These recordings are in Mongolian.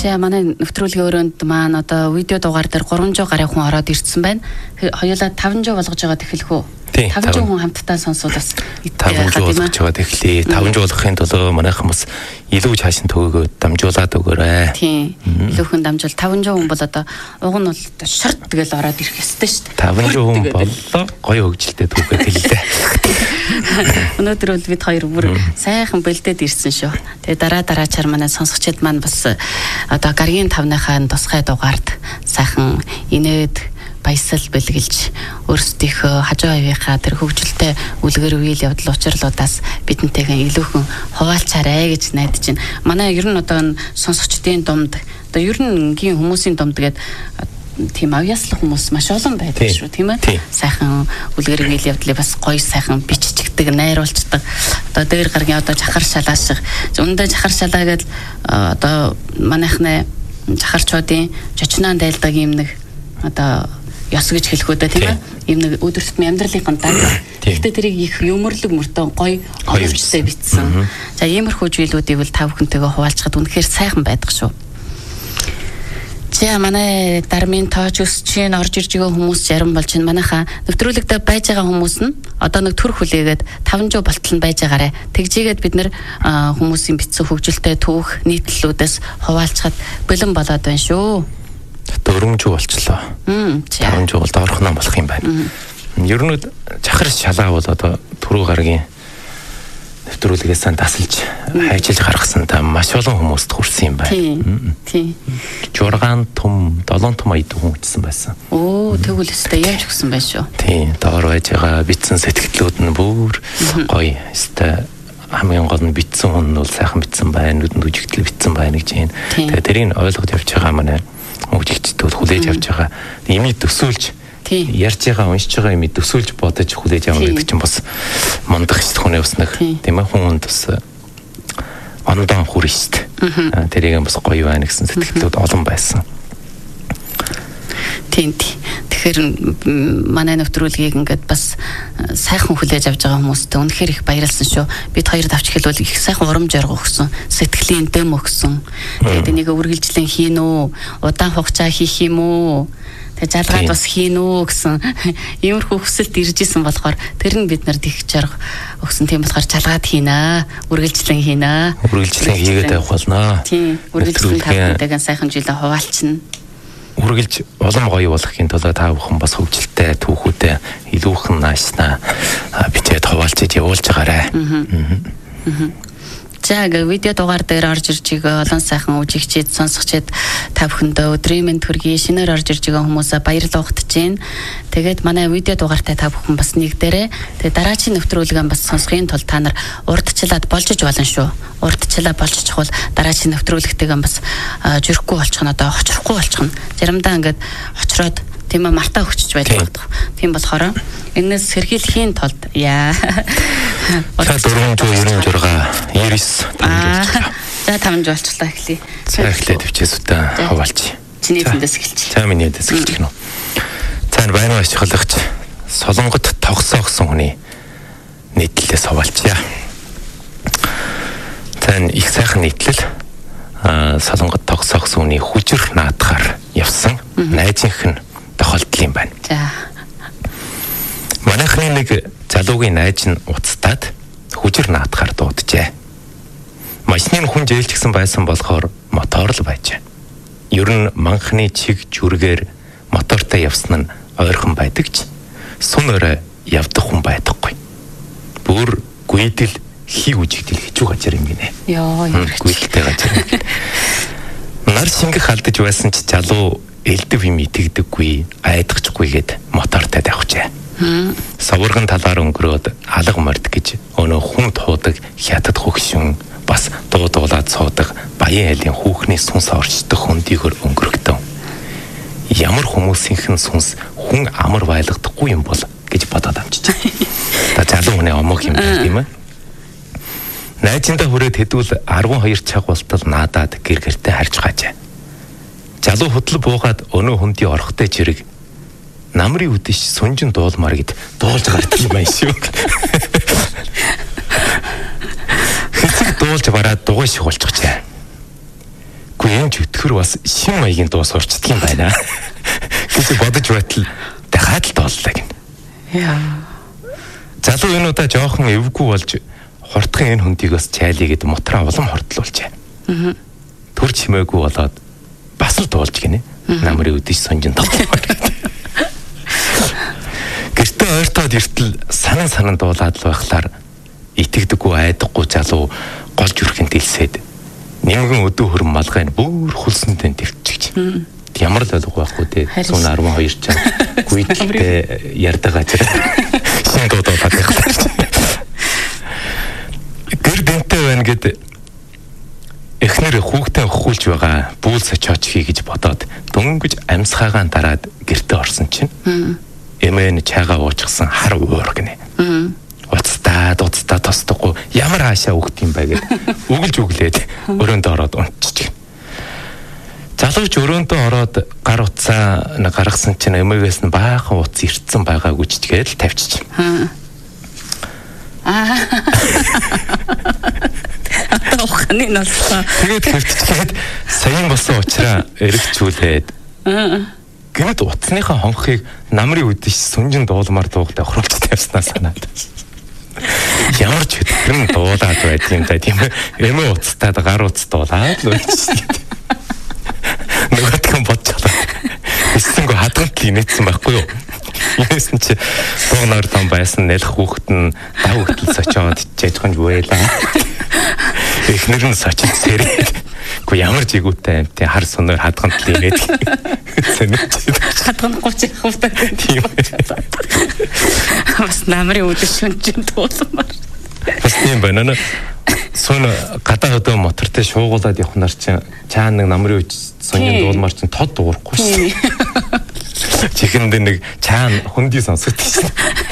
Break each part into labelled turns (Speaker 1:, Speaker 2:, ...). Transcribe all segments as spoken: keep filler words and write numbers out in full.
Speaker 1: За манай нэвтрүүлгийн өрөөнд маань одоо видео дугаар дээр гурван зуун гаруй хүн ороод ирсэн байна. Хоёулаа таван зуун болгож байгаад эхлэх үү? таван зуун хүн хамтдаа сонсвол бас
Speaker 2: таван зуун болгож байгаад эхлэе. таван зуун болгохын тулд манайхан бас илүү чаашин төгөөгөө дамжуулаад өгөөрэй.
Speaker 1: Тийм. Илүү хүн дамжуул таван зуун хүн бол одоо уг нь бол шорт тэгэл ороод ирэх ёстой шүү дээ.
Speaker 2: таван зуун хүн боллоо гоё хөгжилтэй төгөөд хэллээ.
Speaker 1: Өнөөдөр бол бид хоёр бүр сайхан бэлдээд ирсэн шүү. Тэгээ дараа дараачаар манай сонсогчид маань бас одоо гаргийн тавныхаа тусгай дугаард сайхан инээд баясал бэлгэлж өөрсдийнхөө хажуу авийнхаа тэр хөгжилтэй үлгэр үйл явдал учирлуудаас бидэнтэйгээ илүүхэн хуваалцаарай гэж найдаж байна. Манай ер нь одоо сонсогчдын дунд одоо ер нь ингийн хүмүүсийн дунд тэгээд тийм авьяаслах хүмүүс маш олон байдаг шүү, тийм ээ. Сайхан үлгэр үйл явдлыг бас гоё сайхан биччихдэг, найруулцдаг. Одоо дээр гаргийн одоо жахар шалаа шиг. Үндэ жахар шалаа гэдэг одоо манайхны жахарчуудын жочноо дайлдаг юм нэг одоо ёс гэж хэлэх үү, тийм ээ. Ийм нэг өдөр тутмын амьдралын дан. Гэхдээ тэрийг их юмрлэг мөртөө гоё оновчтой бичсэн. За иймэрхүү зүйлүүдийг бол тав хүнтэйгээ хуваалцахад үнэхээр сайхан байдаг шүү. За манай дармын тооч өсч чинь орж ирж байгаа хүмүүс зарим болж байна. Манайхаа нэвтрүүлэгтээ байж байгаа хүмүүс нь одоо нэг төр хүлээгээд таван зуун болтол нь байж байгаарэ. Тэгжээгээд бид нэр хүмүүсийн бичсэн хөгжилтэй түүх нийтлэлүүдээс хуваалцахад бэлэн болоод байна шүү.
Speaker 2: дөрвөн зуун болчлоо. таван зуун бол доорхноо болох юм байна. Ер нь чахар шалаа бол одоо түрүү гаргийн нэвтрүүлгээс дасалж хайчилж гаргасан та маш олон хүмүүст хүрсэн юм байна.
Speaker 1: Тийм.
Speaker 2: Жургаан том, долоон том аяд хүн үтсэн байсан.
Speaker 1: Оо, тэгвэл өстэй яаж өгсөн байх шүү.
Speaker 2: Тийм, доор байж байгаа бичсэн сэтгэлдлүүд нь бүр гоё. Өстэй хамгийн гол нь бичсэн хүн нь бол сайхан бичсэн байна, нүдэнд үжигдэл бичсэн байна гэж байна. Тэгээ тэрийг ойлгож явж байгаа манай хөгжигчдүүд хүлээж авч байгаа. Имийг төсөөлж ярьж байгаа, уншиж байгаа юм төсөөлж бодож хүлээж авах гэдэг чинь бас мандах шүү хүний ус нэг тийм ээ хүнд бас ондон хүрэн шүү. Тэрийг бас гоё байна гэсэн сэтгэлдлүүд олон байсан. Тийм. Тэгэхээр манай нэвтрүүлгийг ингээд бас сайхан хүлээж авч байгаа хүмүүстээ үнэхээр их баярлсан шүү. Бид хоёрд авч хэлбэл их сайхан урам зориг өгсөн, сэтгэлийн дэм өгсөн. Тэгээд энийг үргэлжлэн хийн үү, удаан хугацаа хийх юм уу? Тэгээ жалгаад бас хийн үү гэсэн иймэрхүү хүсэлт ирж исэн болохоор тэр нь бид нарт их жаргал өгсөн. Тийм болохоор жалгаад хийнэ, үргэлжлэн хийнэ. Үргэлжлэн хийгээд явах болно.
Speaker 1: Тийм, үргэлжлэн тавтайгаа сайхан жилээ хуваалцна.
Speaker 2: Үргэлж улам гоё болохын тулд та бүхэн бас хөгжилтэй түүхүүтэй илүүхэн наашнаа бичээд хуваалцаж явуулж байгаарай. За видео дугаар дээр орж ирж байгаа олон сайхан үжигчид, сонсогчид та бүхэндээ өдрийн мэнд хүргэе. Шинээр орж ирж байгаа хүмүүсээ баярлалаа угтаж байна. Тэгээд манай видео дугаартай та бүхэн бас нэгдээрээ. Тэгээд дараагийн нэвтрүүлгээ бас сонсохын тулд та нар урдчлаад болжиж болно шүү. Урдчлаа болж чухал дараагийн нэвтрүүлэгтэйгээ бас жирэхгүй болчих нь одоо очрохгүй болчих нь. Заримдаа ингээд очроод тийм ээ мартаа өгчөж байдаг. Тийм болохоор энэс сэргийлэхийн тулд яа. За дөрвөн зуун ерөн журга ерис
Speaker 1: за таван зуун болчлаа эхлэе.
Speaker 2: За эхлээд төвчээс удаа хаваалч.
Speaker 1: Чиний дэндээс эхэлчих.
Speaker 2: За миний дэндээс эхэлчих нь. За баярын ашиглагч Солонгот тогсоогсон хүний нийтлэлээс хаваалчаа. За их сайхан нийтлэл Солонгот тогсоогсон хүний хүчрх наадахаар явсан найзынх нь тохиолдол юм байна.
Speaker 1: За
Speaker 2: манайхны нэг залуугийн найз нь уцтаад хүчээр наадахаар дууджээ. Машины хүн жээлчихсэн байсан болохоор мотор л байжээ. Ер нь манхны чиг жүргээр мотортой явсан нь ойрхон байдаг ч сун өрөө явдах хүн байдаггүй. Бүр гүйдэл хий үжигдэл хичүү гажир юм гинэ.
Speaker 1: Яа,
Speaker 2: гүйдэлтэй гажир. Нар шингэх алдаж байсан ч залуу элдэв юм итгэдэггүй, айдахчгүй гэд мотортой давхжээ. Савурган талаар өнгөрөөд алга морд гэж өнөө хүн туудаг хятад хөгшин бас дуудуулаад суудаг баян айлын хүүхний сүнс орчдог хөндийгөр өнгөрөгдөн. Ямар хүмүүсийнхэн сүнс хүн амар байлгадахгүй юм бол гэж бодоод амжиж. Та залуу хүний омог юм байна тийм ээ. Найзындаа хүрээд хэдүүл арван хоёр цаг болтол наадаад гэр гэртээ харж хаажээ. Залуу хөдөл буугаад өнөө хөндий орхтой чирэг намрын үдэш сүнжин дуулмаар гэд дуулж гардаг юм байна шүү. Хэсэг дуулж бараад дугуй шиг болчихжээ. Гүн ч үтгэх тэр бас шин маягийн дуу сурчдаг юм байна гэж бодож байтал дахиад л дууллаа гин.
Speaker 1: Яа.
Speaker 2: Залуу энэ удаа жоохон эвгүй болж хурдхан энэ хүндийг бас чайлигээд мутраа улам хордлуулжээ. Аа. Төр чимээгүй болоод бас л дуулж гинэ. Намрын үдэж сонжин тоглоо. Гэртээ ойртоод иртэл санан санан дуулаад л байхлаар итгэдэггүй айдаггүй залуу голж үрхэн дэлсээд нэмгэн өдөө хөрөн малгай бүр хөлсөндөө төвчж. Ямар л ойлгох байхгүй те. Сүүн арван хоёр ч гүйдэлтэй ярьдаг ажир. Шин дуудаад байх. Гэр бэнтэй байна гэд эхнэр хүүхдээ өхүүлж байгаа бүүлс очооч хий гэж бодоод дөнгөж амьсгаагаан дараад гэртээ орсон чинь эмээ нь чайгаа уучсан хар уур гинэ. Уцтаа дуцтаа тосдохгүй ямар хаашаа өгд юм бэ гэд үгэлж үглээд өрөөндөө ороод унтчих. Залууч өрөөндөө ороод гар утсаа гаргасан чинь эмээгээс нь баахан утас ирцэн байгаа гүчтгээд л тавьчих. Аа. Атаухны насаа. Тэгээд хөвтчихэд саяын болсон учраас эргэжүүлээд. Аа. Гэвч утасныхаа хонхыг намрын үдэж сүнжин дуулмаар дуугтай хөрөлж тавьснаа санаад. Ямар ч хэвтэрэн дуулаад байт юм да тийм ээ. Эмээ утастаад гар утас дуулаад л үчиж. Нөгөөдгөө бодчихлаа. Эссэнгөө хадгалт инээдсэн байхгүй юу? Инээсэн чи дуунаар том байсан нэлэх хүүхэд нь дав хөтөл сочоод жижигхэн вэйлаа. Эхнэр нь сочиж сэрээд. Гэхдээ ямар жигүүтэй амт хар соноор хадгалт инээд. Хадгалахгүй ч явах хэрэгтэй. Тийм. Бас намрын үдэ шүнжин дуулмаар. Бас тийм байна нэ. Сүүн гадаа өдөө мотортой шуугуулад явах нар чинь чаа нэг намрын үдэ сонин дуулмаар чинь тод дуурахгүй шээ. Чихэнд нэг чаан хүндий сонсогдсон шээ.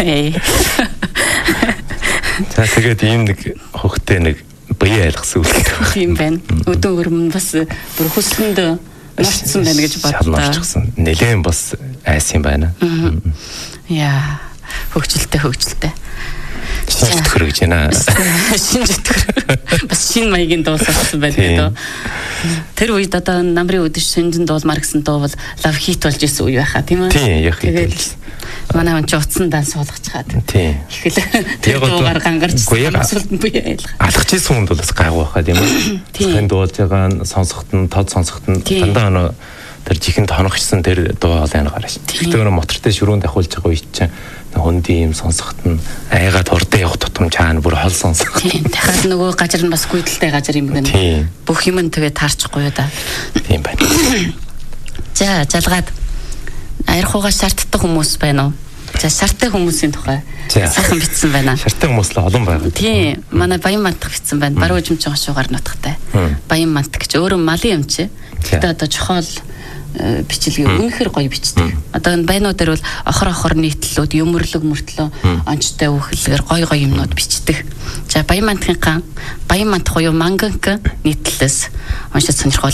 Speaker 2: За тэгээд ийм нэг хөхтэй нэг бие айлгсан үйл гэдэг.
Speaker 1: Тийм байна. Өдөө өрмөн бас бүр хөслөнд норцсон байна гэж бодлоо.
Speaker 2: Нэлээд бас айс юм байна.
Speaker 1: Яа, хөгжилтэй хөгжилтэй.
Speaker 2: Шинж төхөр гэж байна.
Speaker 1: Шинж төхөр. Бас шин маягийн дууссан байна гэдэг. Тэр үед одоо намрын үдэж шинжин дуулмаар гэсэн дуу бол лав хит болж исэн үе байхаа тийм үү?
Speaker 2: Тийм, яг хит.
Speaker 1: Манай хүн ч утсан дан суулгачаад.
Speaker 2: Тийм.
Speaker 1: Тэр дуугаар гангарч сонсолт нь бие айлга.
Speaker 2: Алхаж исэн хүнд бол бас гайгүй байхаа тийм үү? Тийм. Дуулж байгаа сонсохт нь тод сонсохт нь дандаа нөө тэр чихэнд хоногчсон тэр дуу хоолой гараш. Тэгтээ нөө мотортой ширүүнд ахуулж байгаа үе чинь хөндөй юм сонсохт нь айгаад урдаа явах тутам чаана бүр хол сонсох.
Speaker 1: Тийм. Дахиад нөгөө гажир нь бас гүйдэлтэй гажир юм гэнэ. Бүх юм нь тэгээ таарчихгүй юу да.
Speaker 2: Тийм байна.
Speaker 1: За, жалгаад аярхуугаа шаарддаг хүмүүс байна уу? За, шаардтай хүмүүсийн тухай сайхан бичсэн байна.
Speaker 2: Шаардтай хүмүүс л олон байгаа.
Speaker 1: Тийм. Манай Баян мантах бичсэн байна. Баруун жимчин хошуугаар нутгатай. Баян мантах гэж өөрөө малын юм чи. Тэгтээ одоо чохол бичлэгээ үнэхээр гоё бичдэг. Одоо энэ байнууд дээр бол охор охор нийтлэлүүд, юмрлэг мөртлөө онцтой үхэлгээр гоё гоё юмнууд бичдэг. За Баян мантахын Баян мантах буюу Манганк нийтлэлээс уншиж сонирхол